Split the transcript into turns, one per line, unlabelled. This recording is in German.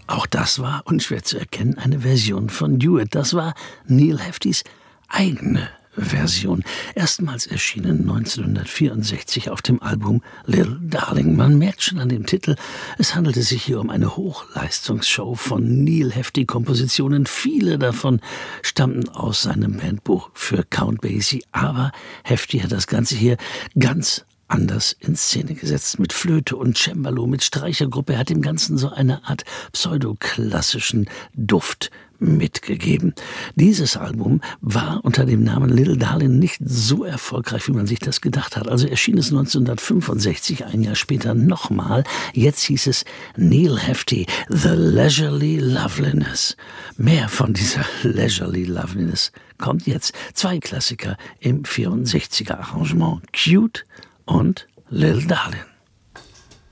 Auch das war, unschwer zu erkennen, eine Version von Do It. Das war Neal Heftys eigene Version. Erstmals erschienen 1964 auf dem Album Little Darling. Man merkt schon an dem Titel, es handelte sich hier um eine Hochleistungsshow von Neal Hefti-Kompositionen. Viele davon stammten aus seinem Bandbuch für Count Basie. Aber Hefti hat das Ganze hier ganz anders in Szene gesetzt, mit Flöte und Cembalo, mit Streichergruppe. Er hat dem Ganzen so eine Art pseudoklassischen Duft mitgegeben. Dieses Album war unter dem Namen Little Darling nicht so erfolgreich, wie man sich das gedacht hat. Also erschien es 1965, ein Jahr später nochmal. Jetzt hieß es Neal Hefti, The Leisurely Loveliness. Mehr von dieser Leisurely Loveliness kommt jetzt. 2 Klassiker im 64er Arrangement, Cute und Little Darling.